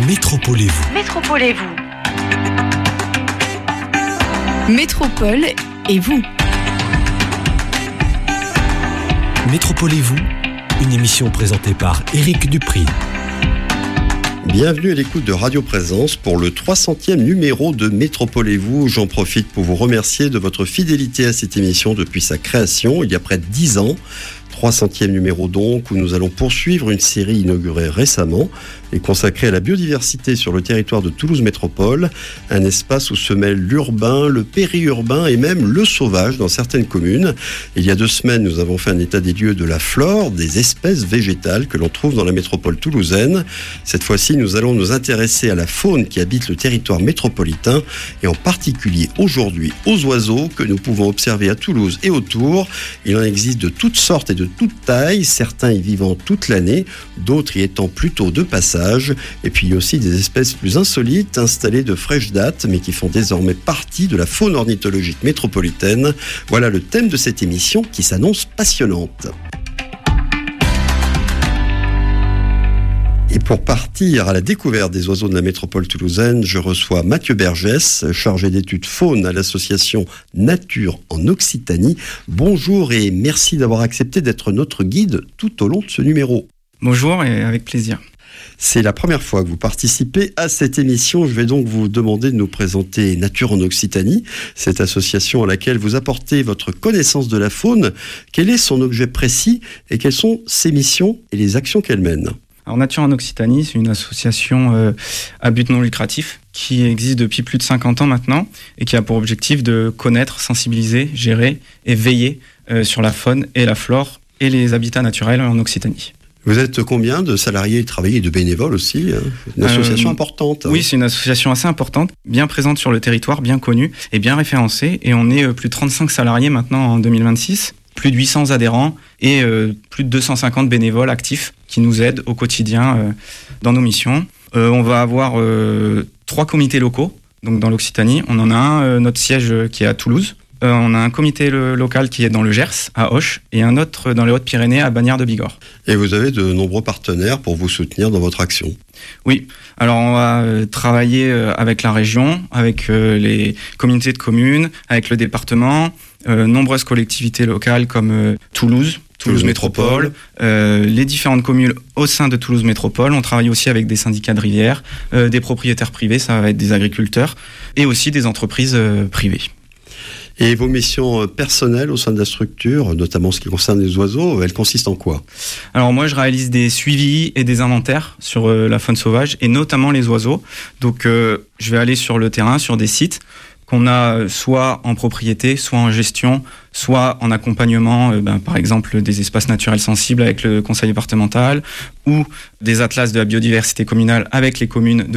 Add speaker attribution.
Speaker 1: Métropolez-vous.
Speaker 2: Métropolez-vous.
Speaker 3: Métropole et vous.
Speaker 1: Métropolez-vous, une émission présentée par Éric Dupri.
Speaker 4: Bienvenue à l'écoute de Radio Présence pour le 300e numéro de Métropolez-vous. J'en profite pour vous remercier de votre fidélité à cette émission depuis sa création, il y a près de 10 ans. 300e numéro donc, où nous allons poursuivre une série inaugurée récemment et consacrée à la biodiversité sur le territoire de Toulouse Métropole, un espace où se mêlent l'urbain, le périurbain et même le sauvage dans certaines communes. Il y a 2 semaines, nous avons fait un état des lieux de la flore, des espèces végétales que l'on trouve dans la métropole toulousaine. Cette fois-ci, nous allons nous intéresser à la faune qui habite le territoire métropolitain et en particulier aujourd'hui aux oiseaux que nous pouvons observer à Toulouse et autour. Il en existe de toutes sortes et de toute taille, certains y vivant toute l'année, d'autres y étant plutôt de passage. Et puis il y a aussi des espèces plus insolites, installées de fraîche date, mais qui font désormais partie de la faune ornithologique métropolitaine. Voilà le thème de cette émission qui s'annonce passionnante. Et pour partir à la découverte des oiseaux de la métropole toulousaine, je reçois Mathieu Bergès, chargé d'études faune à l'association Nature en Occitanie. Bonjour et merci d'avoir accepté d'être notre guide tout au long de ce numéro.
Speaker 5: Bonjour et avec plaisir.
Speaker 4: C'est la première fois que vous participez à cette émission. Je vais donc vous demander de nous présenter Nature en Occitanie, cette association à laquelle vous apportez votre connaissance de la faune. Quel est son objet précis et quelles sont ses missions et les actions qu'elle mène ?
Speaker 5: Alors Nature en Occitanie, c'est une association à but non lucratif qui existe depuis plus de 50 ans maintenant et qui a pour objectif de connaître, sensibiliser, gérer et veiller sur la faune et la flore et les habitats naturels en Occitanie.
Speaker 4: Vous êtes combien de salariés travaillés et de bénévoles aussi ? Une association importante.
Speaker 5: Oui, c'est une association assez importante, bien présente sur le territoire, bien connue et bien référencée. Et on est plus de 35 salariés maintenant en 2026, plus de 800 adhérents et plus de 250 bénévoles actifs qui nous aident au quotidien dans nos missions. On va avoir 3 comités locaux donc dans l'Occitanie. On en a un, notre siège qui est à Toulouse. On a un comité local qui est dans le Gers, à Auch, et un autre dans les Hautes-Pyrénées, à Bagnères de Bigorre.
Speaker 4: Et vous avez de nombreux partenaires pour vous soutenir dans votre action.
Speaker 5: Oui, alors on va travailler avec la région, avec les communautés de communes, avec le département, nombreuses collectivités locales comme Toulouse Métropole, les différentes communes au sein de Toulouse Métropole. On travaille aussi avec des syndicats de rivières, des propriétaires privés, ça va être des agriculteurs, et aussi des entreprises privées.
Speaker 4: Et vos missions personnelles au sein de la structure, notamment ce qui concerne les oiseaux, elles consistent en quoi ?
Speaker 5: Alors moi, je réalise des suivis et des inventaires sur la faune sauvage, et notamment les oiseaux. Donc je vais aller sur le terrain, sur des sites qu'on a soit en propriété, soit en gestion, soit en accompagnement, par exemple des espaces naturels sensibles avec le conseil départemental, ou des atlas de la biodiversité communale avec les communes de